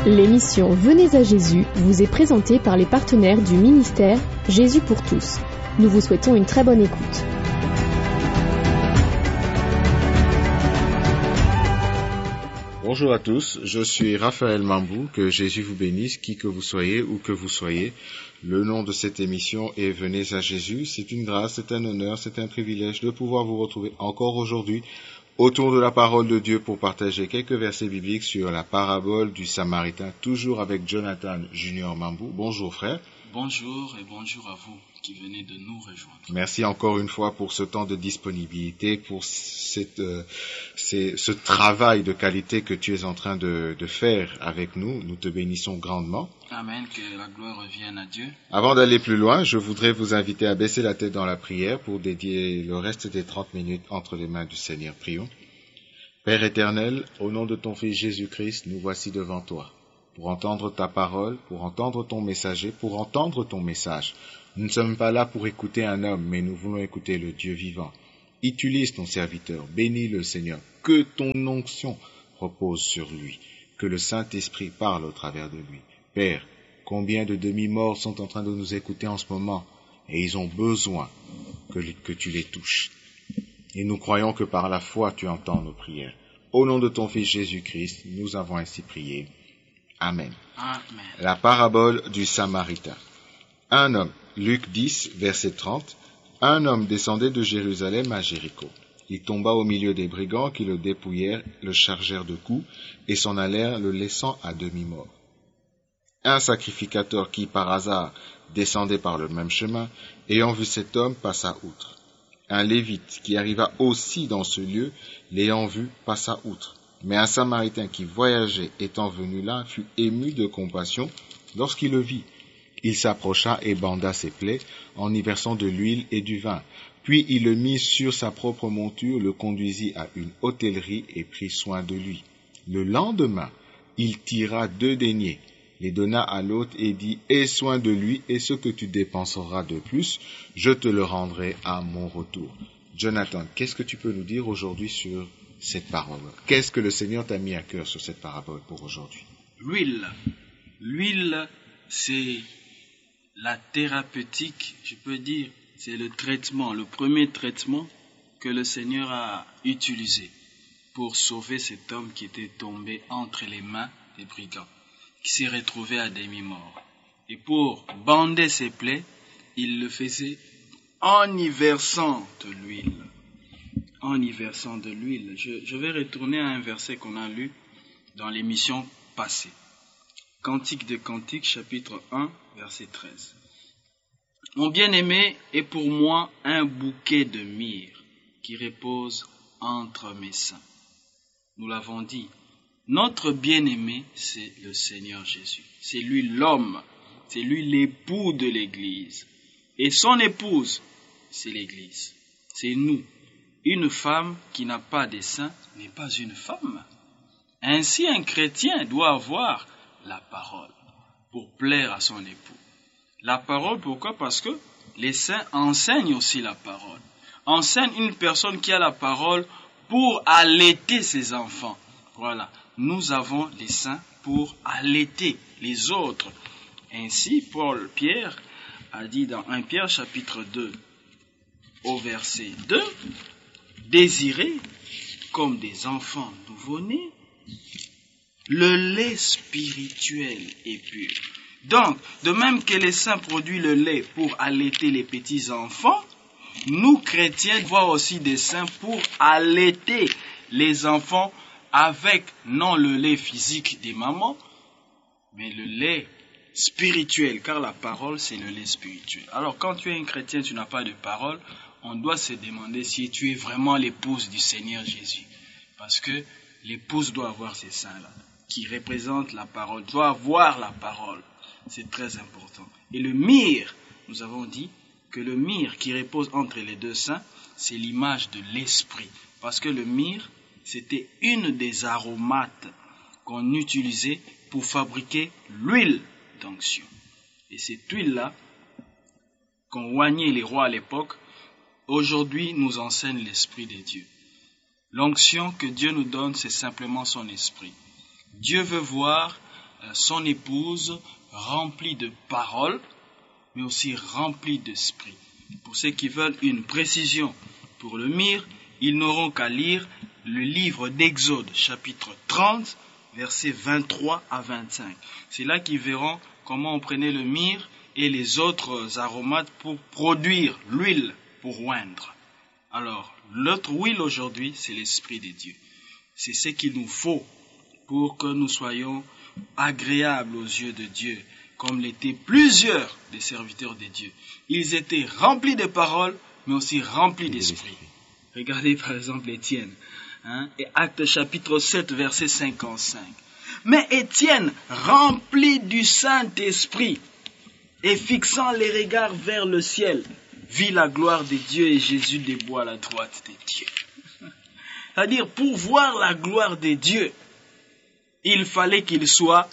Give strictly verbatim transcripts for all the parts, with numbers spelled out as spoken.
L'émission Venez à Jésus vous est présentée par les partenaires du ministère Jésus pour tous. Nous vous souhaitons une très bonne écoute. Bonjour à tous, je suis Raphaël Mambou, que Jésus vous bénisse, qui que vous soyez, où que vous soyez. Le nom de cette émission est Venez à Jésus. C'est une grâce, c'est un honneur, c'est un privilège de pouvoir vous retrouver encore aujourd'hui autour de la parole de Dieu pour partager quelques versets bibliques sur la parabole du Samaritain, toujours avec Jonathan Junior Mambou. Bonjour frère. Bonjour et bonjour à vous qui venez de nous rejoindre. Merci encore une fois pour ce temps de disponibilité, pour cette, euh, c'est, ce travail de qualité que tu es en train de, de faire avec nous. Nous te bénissons grandement. Amen, que la gloire revienne à Dieu. Avant d'aller plus loin, je voudrais vous inviter à baisser la tête dans la prière pour dédier le reste des trente minutes entre les mains du Seigneur. Prions. Père éternel, au nom de ton Fils Jésus-Christ, nous voici devant toi. Pour entendre ta parole, pour entendre ton messager, pour entendre ton message. Nous ne sommes pas là pour écouter un homme, mais nous voulons écouter le Dieu vivant. Utilise ton serviteur, bénis le Seigneur, que ton onction repose sur lui, que le Saint-Esprit parle au travers de lui. Père, combien de demi-morts sont en train de nous écouter en ce moment, et ils ont besoin que, que tu les touches. Et nous croyons que par la foi tu entends nos prières. Au nom de ton Fils Jésus-Christ, nous avons ainsi prié. Amen. Amen. La parabole du Samaritain. Un homme, Luc dix, verset trente, un homme descendait de Jérusalem à Jéricho. Il tomba au milieu des brigands qui le dépouillèrent, le chargèrent de coups et s'en allèrent, le laissant à demi-mort. Un sacrificateur qui, par hasard, descendait par le même chemin, ayant vu cet homme, passa outre. Un lévite qui arriva aussi dans ce lieu, l'ayant vu, passa outre. Mais un Samaritain qui voyageait étant venu là fut ému de compassion lorsqu'il le vit. Il s'approcha et banda ses plaies en y versant de l'huile et du vin. Puis il le mit sur sa propre monture, le conduisit à une hôtellerie et prit soin de lui. Le lendemain, il tira deux deniers, les donna à l'hôte et dit « Aie soin de lui et ce que tu dépenseras de plus, je te le rendrai à mon retour. » Jonathan, qu'est-ce que tu peux nous dire aujourd'hui sur cette parole? Qu'est-ce que le Seigneur t'a mis à cœur sur cette parabole pour aujourd'hui? L'huile. L'huile, c'est la thérapeutique, je peux dire, c'est le traitement, le premier traitement que le Seigneur a utilisé pour sauver cet homme qui était tombé entre les mains des brigands, qui s'est retrouvé à demi-mort. Et pour bander ses plaies, il le faisait en y versant de l'huile. En y versant de l'huile. Je, je vais retourner à un verset qu'on a lu dans l'émission passée. Cantique de Cantiques, chapitre un, verset treize. Mon bien-aimé est pour moi un bouquet de myrrhe qui repose entre mes seins. Nous l'avons dit, notre bien-aimé, c'est le Seigneur Jésus. C'est lui l'homme, c'est lui l'époux de l'Église. Et son épouse, c'est l'Église, c'est nous. Une femme qui n'a pas de seins n'est pas une femme. Ainsi, un chrétien doit avoir la parole pour plaire à son époux. La parole, pourquoi? Parce que les saints enseignent aussi la parole. Enseignent une personne qui a la parole pour allaiter ses enfants. Voilà, nous avons les saints pour allaiter les autres. Ainsi, Paul Pierre a dit dans premier Pierre chapitre deux, au verset deux, désirez, comme des enfants nouveau-nés, le lait spirituel et pur. Donc, de même que les saints produisent le lait pour allaiter les petits-enfants, nous, chrétiens, devons aussi des saints pour allaiter les enfants avec, non le lait physique des mamans, mais le lait spirituel, car la parole, c'est le lait spirituel. Alors, quand tu es un chrétien, tu n'as pas de parole, on doit se demander si tu es vraiment l'épouse du Seigneur Jésus. Parce que l'épouse doit avoir ces seins-là, qui représentent la parole, doit avoir la parole. C'est très important. Et le myrrhe, nous avons dit que le myrrhe qui repose entre les deux seins, c'est l'image de l'esprit. Parce que le myrrhe, c'était une des aromates qu'on utilisait pour fabriquer l'huile d'onction. Et cette huile-là, qu'on oignait les rois à l'époque, aujourd'hui nous enseigne l'Esprit de Dieu. L'onction que Dieu nous donne, c'est simplement son esprit. Dieu veut voir son épouse remplie de paroles, mais aussi remplie d'esprit. Pour ceux qui veulent une précision pour le myrrhe, ils n'auront qu'à lire le livre d'Exode, chapitre trente, versets vingt-trois à vingt-cinq. C'est là qu'ils verront comment on prenait le myrrhe et les autres aromates pour produire l'huile pour oindre. Alors, notre huile aujourd'hui, c'est l'Esprit de Dieu. C'est ce qu'il nous faut pour que nous soyons agréables aux yeux de Dieu, comme l'étaient plusieurs des serviteurs de Dieu. Ils étaient remplis de paroles, mais aussi remplis d'esprit. Regardez par exemple Étienne, hein, et Actes chapitre sept, verset cinquante-cinq. Mais Étienne, rempli du Saint-Esprit, et fixant les regards vers le ciel, vit la gloire de Dieu et Jésus debout à la droite de Dieu. C'est-à-dire, pour voir la gloire de Dieu, il fallait qu'il soit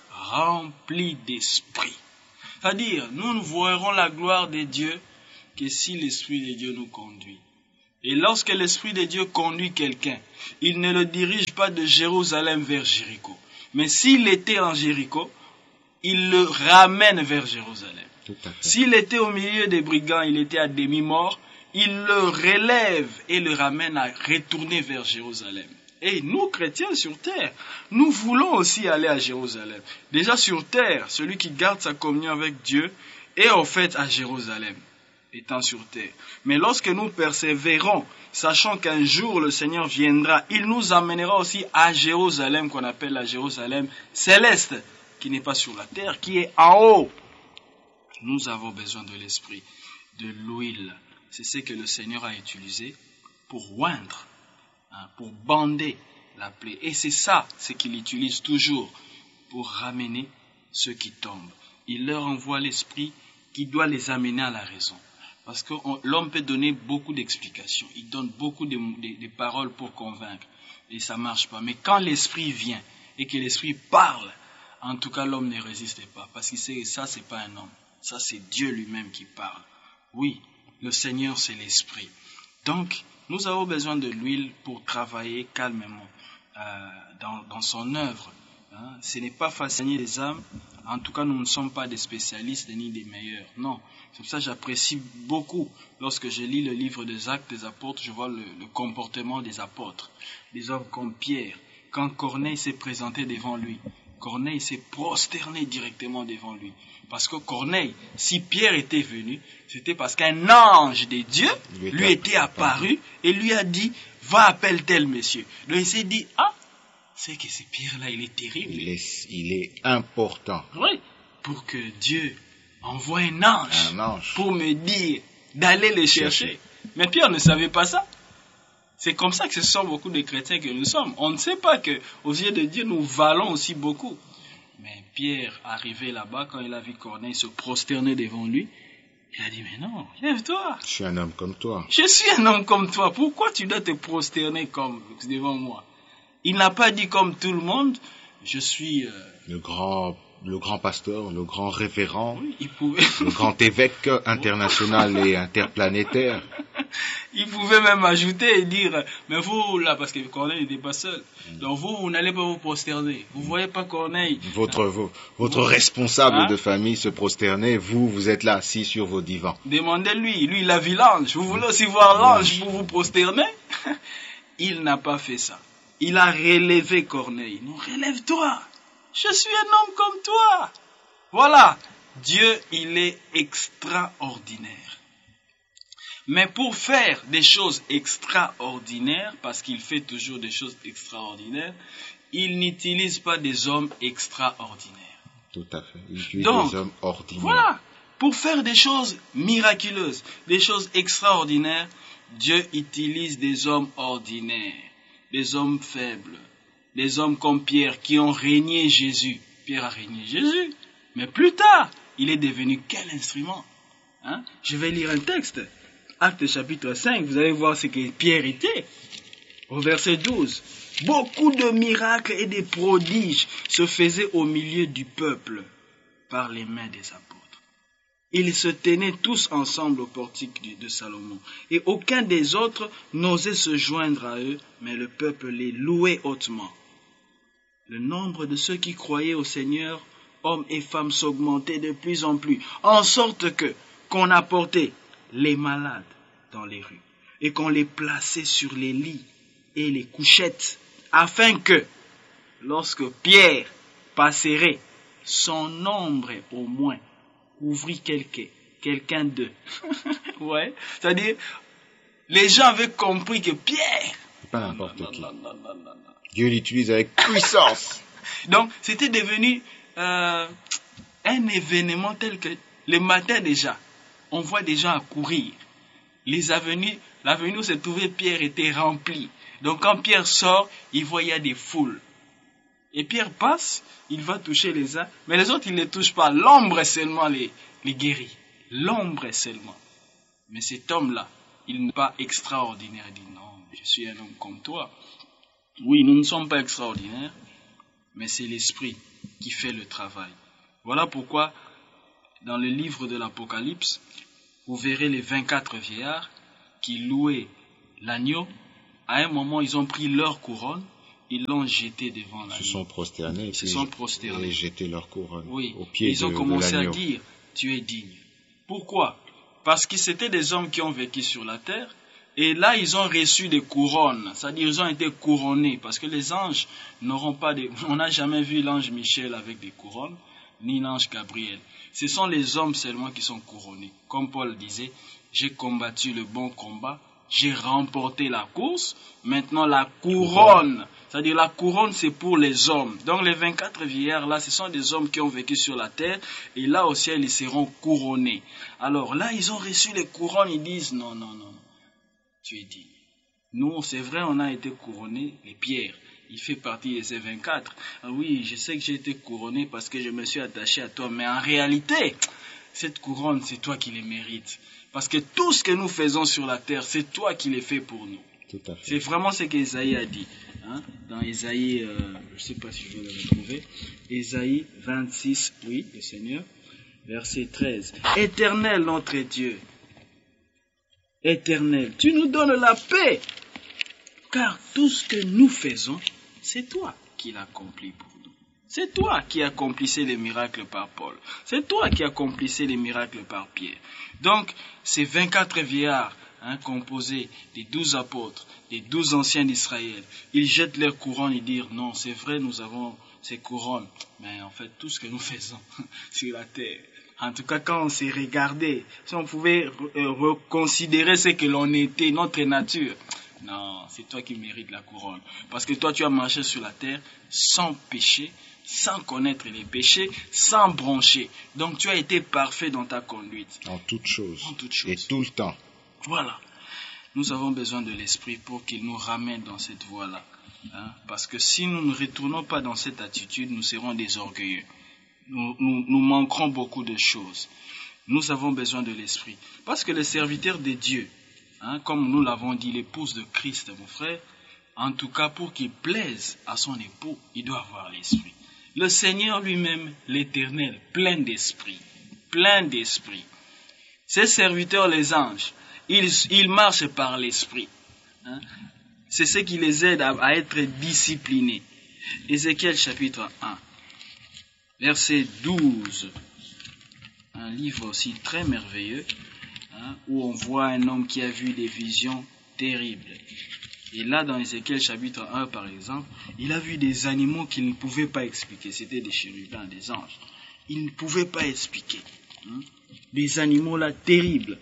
rempli d'esprit. C'est-à-dire, nous ne verrons la gloire de Dieu que si l'Esprit de Dieu nous conduit. Et lorsque l'Esprit de Dieu conduit quelqu'un, il ne le dirige pas de Jérusalem vers Jéricho. Mais s'il était en Jéricho, il le ramène vers Jérusalem. S'il était au milieu des brigands, il était à demi-mort, il le relève et le ramène à retourner vers Jérusalem. Et nous, chrétiens sur terre, nous voulons aussi aller à Jérusalem. Déjà sur terre, celui qui garde sa communion avec Dieu est en fait à Jérusalem, étant sur terre. Mais lorsque nous persévérons, sachant qu'un jour le Seigneur viendra, il nous amènera aussi à Jérusalem, qu'on appelle la Jérusalem céleste, qui n'est pas sur la terre, qui est en haut. Nous avons besoin de l'esprit, de l'huile. C'est ce que le Seigneur a utilisé pour oindre, hein, pour bander la plaie. Et c'est ça, ce qu'il utilise toujours pour ramener ceux qui tombent. Il leur envoie l'esprit qui doit les amener à la raison. Parce que on, l'homme peut donner beaucoup d'explications. Il donne beaucoup de, de, de paroles pour convaincre. Et ça ne marche pas. Mais quand l'esprit vient et que l'esprit parle, en tout cas l'homme ne résiste pas. Parce que c'est, ça, ce n'est pas un homme. Ça, c'est Dieu lui-même qui parle. Oui, le Seigneur, c'est l'esprit. Donc, nous avons besoin de l'huile pour travailler calmement euh, dans, dans son œuvre. Hein. Ce n'est pas facile les âmes. En tout cas, nous ne sommes pas des spécialistes ni des meilleurs. Non. C'est pour ça que j'apprécie beaucoup. Lorsque je lis le livre des Actes des Apôtres, je vois le, le comportement des apôtres. Des hommes comme Pierre. Quand Corneille s'est présenté devant lui, Corneille s'est prosterné directement devant lui. Parce que Corneille, si Pierre était venu, c'était parce qu'un ange de Dieu lui, lui était apparu et lui a dit, va appeler tel monsieur. Donc il s'est dit, ah, c'est que ce Pierre-là, il est terrible. Il est, il est important. Oui, pour que Dieu envoie un ange, un ange. pour me dire d'aller le chercher. chercher. Mais Pierre ne savait pas ça. C'est comme ça que ce sont beaucoup de chrétiens que nous sommes. On ne sait pas qu'aux yeux de Dieu, nous valons aussi beaucoup. Mais Pierre, arrivé là-bas, quand il a vu Corneille se prosterner devant lui, il a dit, mais non, lève-toi. Je suis un homme comme toi. Je suis un homme comme toi. Pourquoi tu dois te prosterner comme devant moi? Il n'a pas dit comme tout le monde, je suis... Euh... Le grand... le grand pasteur, le grand révérend, oui, il pouvait... le grand évêque international et interplanétaire. Il pouvait même ajouter et dire, mais vous, là, parce que Corneille n'était pas seul, donc vous, vous n'allez pas vous prosterner. Vous ne voyez pas Corneille. Votre, hein? vos, votre vous... responsable hein? de famille se prosterner, vous, vous êtes là assis sur vos divans. Demandez-lui, lui, il a vu l'ange. Vous voulez aussi voir l'ange pour vous prosterner? Il n'a pas fait ça. Il a relevé Corneille. Non, relève-toi. Je suis un homme comme toi. Voilà. Dieu, il est extraordinaire. Mais pour faire des choses extraordinaires, parce qu'il fait toujours des choses extraordinaires, il n'utilise pas des hommes extraordinaires. Tout à fait. Il utilise Donc, des hommes ordinaires. Voilà. Pour faire des choses miraculeuses, des choses extraordinaires, Dieu utilise des hommes ordinaires, des hommes faibles, des hommes comme Pierre qui ont régné Jésus. Pierre a régné Jésus. Mais plus tard, il est devenu quel instrument? hein? Je vais lire un texte. Actes chapitre cinq, vous allez voir ce que Pierre était. Au verset douze. Beaucoup de miracles et de prodiges se faisaient au milieu du peuple par les mains des apôtres. Ils se tenaient tous ensemble au portique de Salomon. Et aucun des autres n'osait se joindre à eux, mais le peuple les louait hautement. le nombre de ceux qui croyaient au Seigneur, hommes et femmes, s'augmentait de plus en plus, en sorte que qu'on apportait les malades dans les rues et qu'on les plaçait sur les lits et les couchettes, afin que, lorsque Pierre passerait, son ombre au moins couvrit quelqu'un, quelqu'un d'eux. Ouais, c'est-à-dire, les gens avaient compris que Pierre, C'est pas n'importe non, qui. non, non, non, non, non. Dieu l'utilise avec puissance. Donc, c'était devenu euh, un événement tel que le matin déjà, on voit des gens accourir. Les avenues, l'avenue où se trouvait Pierre était remplie. Donc, quand Pierre sort, il voit il y a des foules. Et Pierre passe, il va toucher les uns, mais les autres, il ne les touche pas. L'ombre seulement les, les guérit. L'ombre seulement. Mais cet homme-là, il n'est pas extraordinaire. Il dit non, je suis un homme comme toi. Oui, nous ne sommes pas extraordinaires, mais c'est l'Esprit qui fait le travail. Voilà pourquoi, dans le livre de l'Apocalypse, vous verrez les vingt-quatre vieillards qui louaient l'agneau. À un moment, ils ont pris leur couronne, ils l'ont jeté devant l'agneau. Ils se sont prosternés, Ils se puis sont prosternés. et jeté leur couronne Oui, au pied ils ont de, de commencé à l'agneau. dire, tu es digne. Pourquoi? Parce que c'était des hommes qui ont vécu sur la terre, et là ils ont reçu des couronnes, c'est-à-dire ils ont été couronnés, parce que les anges n'auront pas de... On n'a jamais vu l'ange Michel avec des couronnes, ni l'ange Gabriel. Ce sont les hommes seulement qui sont couronnés. Comme Paul disait, j'ai combattu le bon combat, j'ai remporté la course, maintenant la couronne, c'est-à-dire la couronne c'est pour les hommes. Donc les vingt-quatre vieillards là, ce sont des hommes qui ont vécu sur la terre, et là au ciel ils seront couronnés. Alors là ils ont reçu les couronnes, ils disent non, non, non, tu es digne. Nous c'est vrai on a été couronnés, les pierres, il fait partie de ces vingt-quatre. Ah oui, je sais que j'ai été couronné parce que je me suis attaché à toi, mais en réalité, cette couronne c'est toi qui les mérites. Parce que tout ce que nous faisons sur la terre, c'est toi qui les fais pour nous. Tout à fait. C'est vraiment ce qu'Ésaïe a dit. Hein? Dans Ésaïe, euh, je ne sais pas si je vais le retrouver, Ésaïe vingt-six, oui, le Seigneur, verset treize. Éternel notre Dieu, Éternel, tu nous donnes la paix, car tout ce que nous faisons, c'est toi qui l'accomplis pour nous. C'est toi qui accomplissais les miracles par Paul. C'est toi qui accomplissais les miracles par Pierre. Donc, ces vingt-quatre vieillards, hein, composés des douze apôtres, des douze anciens d'Israël, ils jettent leurs couronnes et disent, non, c'est vrai, nous avons ces couronnes, mais en fait, tout ce que nous faisons sur la terre, en tout cas, quand on s'est regardé, si on pouvait euh, reconsidérer ce que l'on était, notre nature, non, c'est toi qui mérites la couronne. Parce que toi, tu as marché sur la terre sans péché, sans connaître les péchés, sans broncher. Donc, tu as été parfait dans ta conduite. En toutes choses. En toutes choses. Et tout le temps. Voilà. Nous avons besoin de l'Esprit pour qu'il nous ramène dans cette voie-là. Hein? Parce que si nous ne retournons pas dans cette attitude, nous serons des orgueilleux. Nous, nous, nous manquerons beaucoup de choses. Nous avons besoin de l'Esprit. Parce que le serviteur de Dieu, hein, comme nous l'avons dit, l'épouse de Christ, mon frère, en tout cas pour qu'il plaise à son époux, il doit avoir l'Esprit. Le Seigneur lui-même, l'Éternel, plein d'Esprit, plein d'Esprit. Ses serviteurs, les anges, ils, ils marchent par l'Esprit. Hein. C'est ce qui les aide à, à être disciplinés. Ézéchiel chapitre un, verset douze. Un livre aussi très merveilleux, hein, où on voit un homme qui a vu des visions terribles. Et là, dans Ézéchiel chapitre un, par exemple, il a vu des animaux qu'il ne pouvait pas expliquer. C'était des chérubins, des anges. Il ne pouvait pas expliquer. Hein. Des animaux là terribles.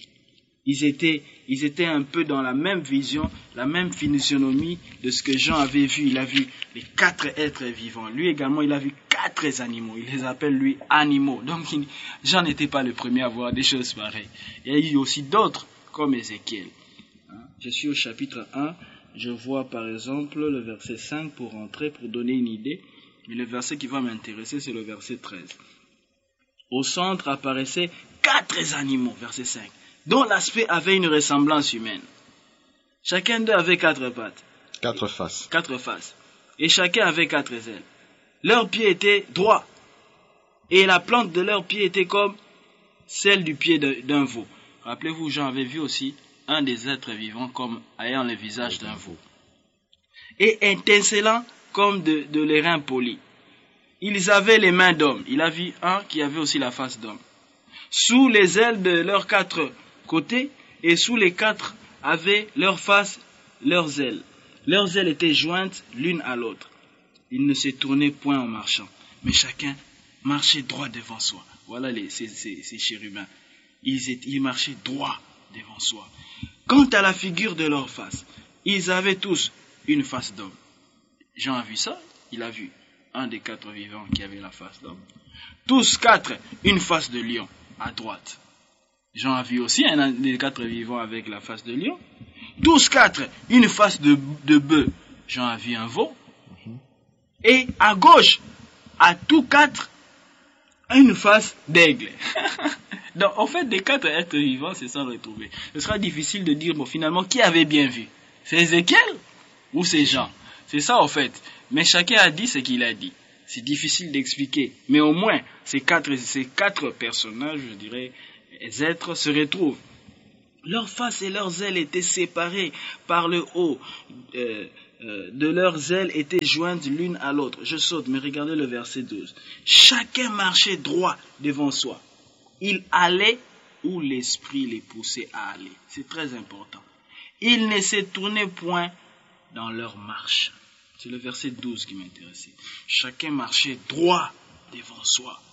Ils étaient, ils étaient un peu dans la même vision, la même physionomie de ce que Jean avait vu. Il a vu les quatre êtres vivants. Lui également, il a vu quatre animaux. Il les appelle, lui, animaux. Donc, il, Jean n'était pas le premier à voir des choses pareilles. Il y a eu aussi d'autres, comme Ézéchiel. Hein? Je suis au chapitre un. Je vois, par exemple, le verset cinq pour rentrer, pour donner une idée. Mais le verset qui va m'intéresser, c'est le verset treize. Au centre apparaissaient quatre animaux, verset cinq. Dont l'aspect avait une ressemblance humaine. Chacun d'eux avait quatre pattes. Quatre faces. Quatre faces. Et chacun avait quatre ailes. Leurs pieds étaient droits. Et la plante de leurs pieds était comme celle du pied d'un veau. Rappelez-vous, Jean avait vu aussi un des êtres vivants comme ayant le visage d'un veau. Et étincelant comme de, de l'airain poli. Ils avaient les mains d'homme. Il a vu un qui avait aussi la face d'homme. Sous les ailes de leurs quatre côtés, et sous les quatre avaient leurs faces, leurs ailes. Leurs ailes étaient jointes l'une à l'autre. Ils ne se tournaient point en marchant, mais chacun marchait droit devant soi. Voilà les, ces, ces, ces chérubins. Ils, étaient, ils marchaient droit devant soi. Quant à la figure de leur face, ils avaient tous une face d'homme. Jean a vu ça, il a vu un des quatre vivants qui avait la face d'homme. Tous quatre, une face de lion à droite. Jean a vu aussi un des quatre vivants avec la face de lion. Tous quatre, une face de, de bœuf. Jean a vu un veau. Et à gauche, à tous quatre, une face d'aigle. Donc, en fait, des quatre êtres vivants, c'est ça retrouvé. Ce sera difficile de dire, bon, finalement, qui avait bien vu? C'est Ézéchiel ou c'est Jean? C'est ça, en fait. Mais chacun a dit ce qu'il a dit. C'est difficile d'expliquer. Mais au moins, ces quatre, ces quatre personnages, je dirais, êtres se retrouvent. Leurs faces et leurs ailes étaient séparées par le haut. Euh, euh, de leurs ailes étaient jointes l'une à l'autre. Je saute, mais regardez le verset douze. Chacun marchait droit devant soi. Il allait où l'esprit les poussait à aller. C'est très important. Ils ne se tournaient point dans leur marche. C'est le verset douze qui m'intéressait. Chacun marchait droit devant soi.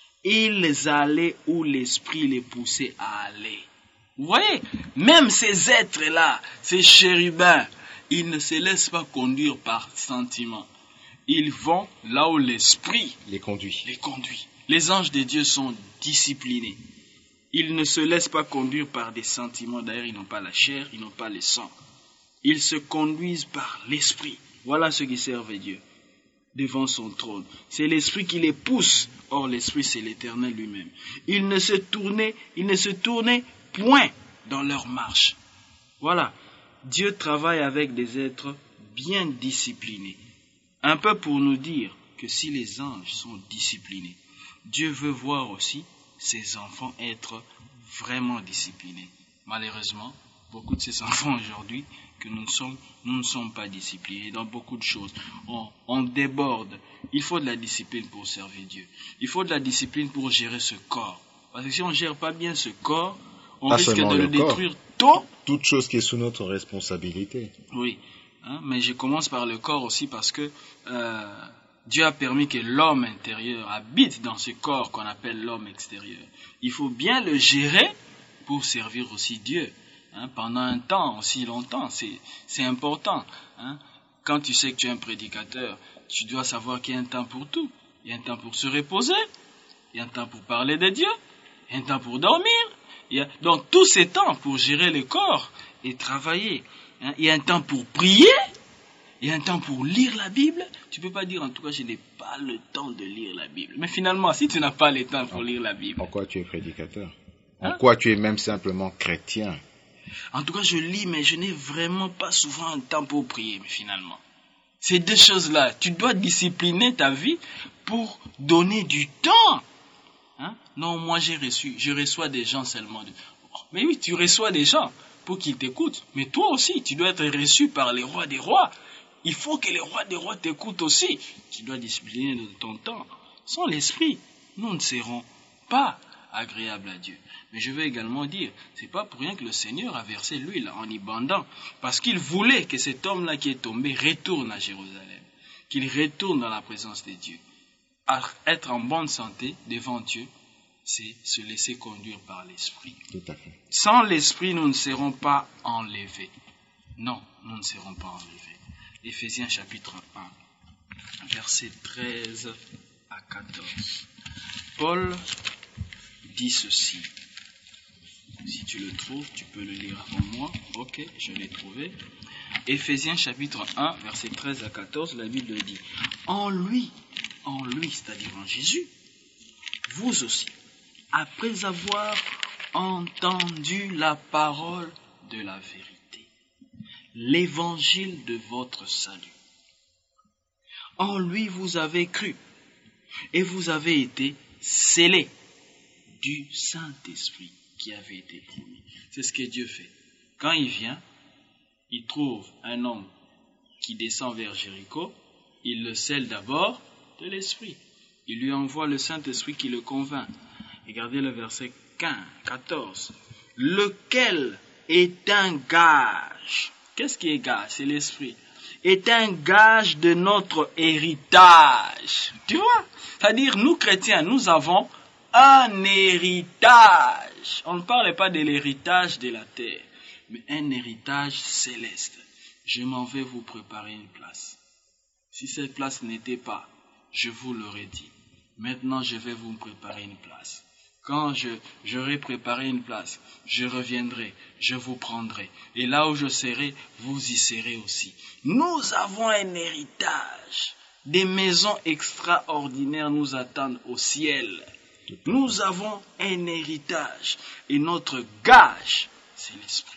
Ils allaient où l'esprit les poussait à aller. Vous voyez, même ces êtres-là, ces chérubins, ils ne se laissent pas conduire par sentiment. Ils vont là où l'esprit les conduit. les conduit. Les anges de Dieu sont disciplinés. Ils ne se laissent pas conduire par des sentiments. D'ailleurs, ils n'ont pas la chair, ils n'ont pas le sang. Ils se conduisent par l'esprit. Voilà ceux qui servent Dieu devant son trône. C'est l'esprit qui les pousse. Or, l'esprit, c'est l'Éternel lui-même. Ils ne se tournaient, ils ne se tournaient point dans leur marche. Voilà. Dieu travaille avec des êtres bien disciplinés. Un peu pour nous dire que si les anges sont disciplinés, Dieu veut voir aussi ses enfants être vraiment disciplinés. Malheureusement, beaucoup de ces enfants aujourd'hui, que nous ne sommes, nous ne sommes pas disciplinés dans beaucoup de choses. On, on déborde. Il faut de la discipline pour servir Dieu. Il faut de la discipline pour gérer ce corps. Parce que si on ne gère pas bien ce corps, on pas risque de le, le corps. détruire tôt. Toute chose qui est sous notre responsabilité. Oui, hein, mais je commence par le corps aussi parce que euh, Dieu a permis que l'homme intérieur habite dans ce corps qu'on appelle l'homme extérieur. Il faut bien le gérer pour servir aussi Dieu. Hein, pendant un temps, aussi longtemps, c'est, c'est important. Hein. Quand tu sais que tu es un prédicateur, tu dois savoir qu'il y a un temps pour tout. Il y a un temps pour se reposer, il y a un temps pour parler de Dieu, il y a un temps pour dormir. Il y a donc tous ces temps pour gérer le corps et travailler. Hein. Il y a un temps pour prier, il y a un temps pour lire la Bible. Tu ne peux pas dire, en tout cas, je n'ai pas le temps de lire la Bible. Mais finalement, si tu n'as pas le temps pour lire la Bible... En quoi tu es prédicateur? Hein? En quoi tu es même simplement chrétien? En tout cas, je lis, mais je n'ai vraiment pas souvent un temps pour prier, mais finalement. Ces deux choses-là, tu dois discipliner ta vie pour donner du temps. Hein? Non, moi j'ai reçu, je reçois des gens seulement. De... Mais oui, tu reçois des gens pour qu'ils t'écoutent. Mais toi aussi, tu dois être reçu par les rois des rois. Il faut que les rois des rois t'écoutent aussi. Tu dois discipliner de ton temps. Sans l'esprit, nous ne serons pas agréables à Dieu. Mais je veux également dire, c'est pas pour rien que le Seigneur a versé l'huile en y bandant, parce qu'il voulait que cet homme-là qui est tombé retourne à Jérusalem, qu'il retourne dans la présence de Dieu. À être en bonne santé devant Dieu, c'est se laisser conduire par l'Esprit. Tout à fait. Sans l'Esprit, nous ne serons pas enlevés. Non, nous ne serons pas enlevés. Éphésiens chapitre un, versets treize à quatorze. Paul dit ceci. Si tu le trouves, tu peux le lire avant moi. Ok, je l'ai trouvé. Éphésiens chapitre un, versets treize à quatorze, la Bible dit, en lui, en lui, c'est-à-dire en Jésus, vous aussi, après avoir entendu la parole de la vérité, l'évangile de votre salut, en lui vous avez cru, et vous avez été scellés du Saint-Esprit qui avait été promis. C'est ce que Dieu fait. Quand il vient, il trouve un homme qui descend vers Jéricho, il le scelle d'abord de l'Esprit. Il lui envoie le Saint-Esprit qui le convainc. Regardez le verset quinze, quatorze. Lequel est un gage. Qu'est-ce qui est gage? C'est l'Esprit. Est un gage de notre héritage. Tu vois? C'est-à-dire, nous chrétiens, nous avons un héritage. On ne parle pas de l'héritage de la terre, mais un héritage céleste. Je m'en vais vous préparer une place. Si cette place n'était pas, je vous l'aurais dit. Maintenant, je vais vous préparer une place. Quand je, j'aurai préparé une place, je reviendrai, je vous prendrai. Et là où je serai, vous y serez aussi. Nous avons un héritage. Des maisons extraordinaires nous attendent au ciel. Nous avons un héritage. Et notre gage, c'est l'Esprit.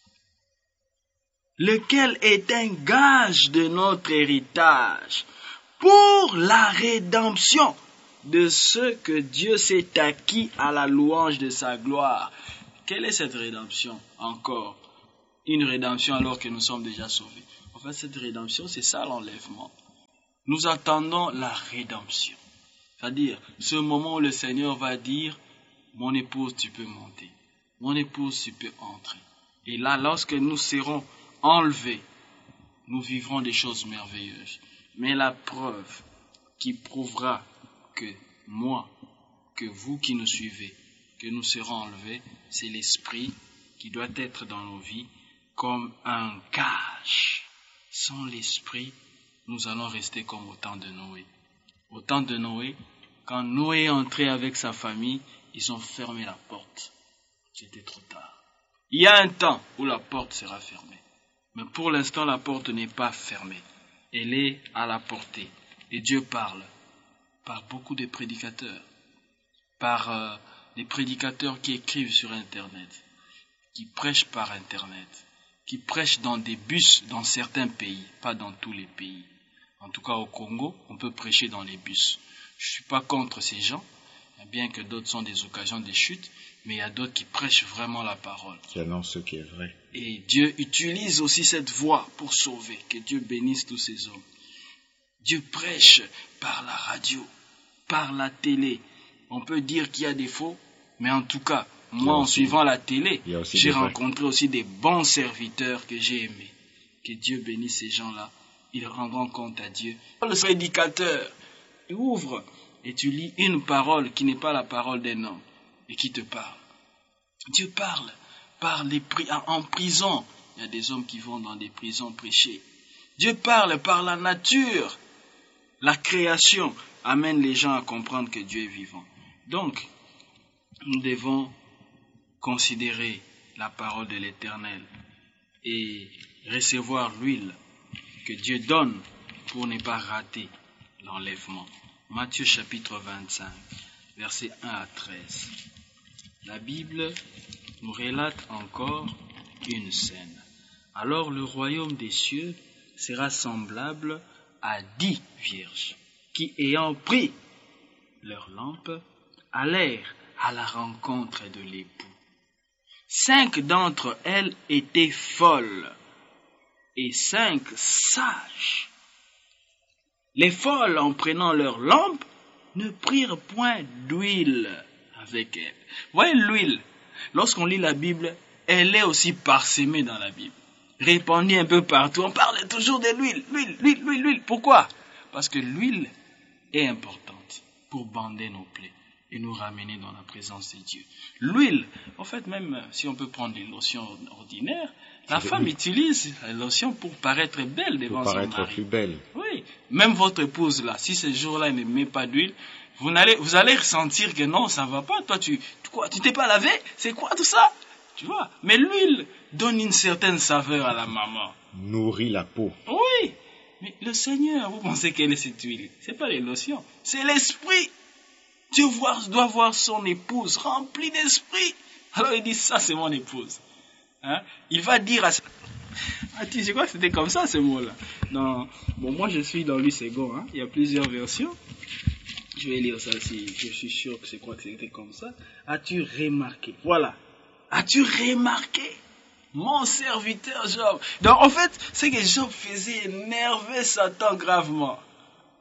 Lequel est un gage de notre héritage pour la rédemption de ce que Dieu s'est acquis à la louange de sa gloire. Quelle est cette rédemption encore? Une rédemption alors que nous sommes déjà sauvés. En fait, cette rédemption, c'est ça l'enlèvement. Nous attendons la rédemption. C'est-à-dire, ce moment où le Seigneur va dire, mon épouse, tu peux monter. Mon épouse, tu peux entrer. Et là, lorsque nous serons enlevés, nous vivrons des choses merveilleuses. Mais la preuve qui prouvera que moi, que vous qui nous suivez, que nous serons enlevés, c'est l'Esprit qui doit être dans nos vies comme un gage. Sans l'Esprit, nous allons rester comme au temps de Noé. Au temps de Noé, quand Noé est entré avec sa famille, ils ont fermé la porte. C'était trop tard. Il y a un temps où la porte sera fermée. Mais pour l'instant, la porte n'est pas fermée. Elle est à la portée. Et Dieu parle par beaucoup de prédicateurs, par euh, des prédicateurs qui écrivent sur Internet, qui prêchent par Internet, qui prêchent dans des bus dans certains pays, pas dans tous les pays. En tout cas au Congo, on peut prêcher dans les bus. Je ne suis pas contre ces gens, bien que d'autres sont des occasions de chute, mais il y a d'autres qui prêchent vraiment la parole. Qui annoncent ce qui est vrai. Et Dieu utilise aussi cette voix pour sauver. Que Dieu bénisse tous ces hommes. Dieu prêche par la radio, par la télé. On peut dire qu'il y a des faux, mais en tout cas, moi, en suivant la télé, j'ai rencontré aussi des bons serviteurs que j'ai aimés. Que Dieu bénisse ces gens-là. Ils rendront compte à Dieu. Le prédicateur ouvre et tu lis une parole qui n'est pas la parole d'un homme et qui te parle. Dieu parle par les pri- en prison. Il y a des hommes qui vont dans des prisons prêcher. Dieu parle par la nature. La création amène les gens à comprendre que Dieu est vivant. Donc, nous devons considérer la parole de l'Éternel et recevoir l'huile que Dieu donne pour ne pas rater l'enlèvement. Matthieu chapitre vingt-cinq, versets un à treize. La Bible nous relate encore une scène. Alors le royaume des cieux sera semblable à dix vierges qui, ayant pris leurs lampes, allèrent à la rencontre de l'époux. Cinq d'entre elles étaient folles et cinq sages. Les folles, en prenant leurs lampes, ne prirent point d'huile avec elles. Voyez l'huile, lorsqu'on lit la Bible, elle est aussi parsemée dans la Bible. Répandue un peu partout. On parle toujours de l'huile, l'huile, l'huile, l'huile, l'huile. Pourquoi? Parce que l'huile est importante pour bander nos plaies et nous ramener dans la présence de Dieu. L'huile, en fait, même si on peut prendre les lotions ordinaires, la femme oui. utilise la lotion pour paraître belle devant pour son mari. Pour paraître plus belle. Oui, même votre épouse là, si ce jour-là elle ne met pas d'huile, vous allez, vous allez ressentir que non, ça ne va pas. Toi, tu, quoi, tu t'es pas lavé? C'est quoi tout ça? Tu vois? Mais l'huile donne une certaine saveur à la maman. Nourrit la peau. Oui, mais le Seigneur, vous pensez quelle est cette huile? C'est pas les lotions, c'est l'esprit. Dieu doit voir son épouse remplie d'esprit. Alors il dit, ça c'est mon épouse. Hein? Il va dire à... Ah, tu sais quoi, c'était comme ça ce mot-là. Non, bon, moi je suis dans Louis Second, hein? Il y a plusieurs versions. Je vais lire ça si je suis sûr que je crois que c'était comme ça. As-tu remarqué? Voilà. As-tu remarqué? Mon serviteur Job. Donc en fait, ce que Job faisait énervait Satan gravement.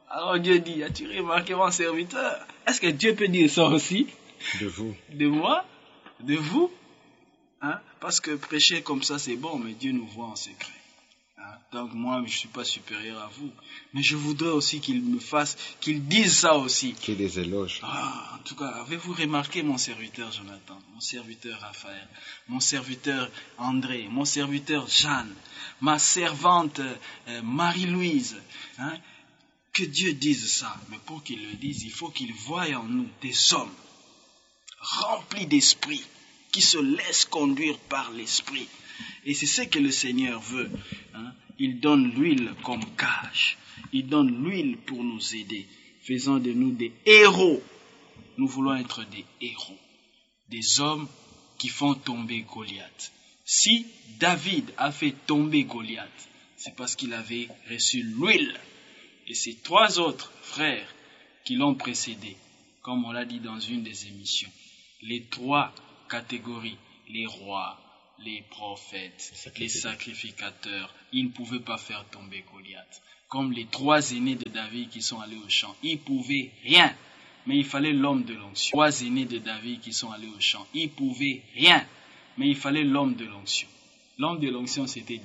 Alors Dieu dit, as-tu remarqué mon serviteur? Est-ce que Dieu peut dire ça aussi? De vous. De moi? De vous? Hein? Parce que prêcher comme ça c'est bon, mais Dieu nous voit en secret. Hein? Donc moi, je ne suis pas supérieur à vous. Mais je voudrais aussi qu'il me fasse, qu'il dise ça aussi. Qu'il y ait des éloges. Ah, en tout cas, avez-vous remarqué mon serviteur Jonathan, mon serviteur Raphaël, mon serviteur André, mon serviteur Jeanne, ma servante euh, Marie-Louise, hein? Que Dieu dise ça. Mais pour qu'il le dise, il faut qu'il voie en nous des hommes remplis d'esprit, qui se laissent conduire par l'esprit. Et c'est ce que le Seigneur veut. Hein? Il donne l'huile comme gage. Il donne l'huile pour nous aider, faisant de nous des héros. Nous voulons être des héros, des hommes qui font tomber Goliath. Si David a fait tomber Goliath, c'est parce qu'il avait reçu l'huile. Et ces trois autres frères qui l'ont précédé, comme on l'a dit dans une des émissions, les trois catégories, les rois, les prophètes, les sacrificateurs, ils ne pouvaient pas faire tomber Goliath. Comme les trois aînés de David qui sont allés au champ, ils ne pouvaient rien, mais il fallait l'homme de l'onction. Trois aînés de David qui sont allés au champ, ils ne pouvaient rien, mais il fallait l'homme de l'onction. L'homme de l'onction, c'était